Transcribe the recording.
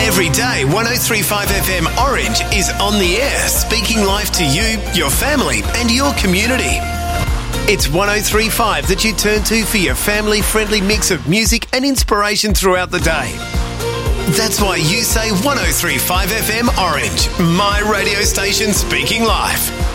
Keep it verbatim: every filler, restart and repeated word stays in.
Every day, one oh three point five F M Orange is on the air, speaking life to you, your family and your community. It's one oh three point five that you turn to for your family-friendly mix of music and inspiration throughout the day. That's why you say one oh three point five F M Orange, my radio station speaking life.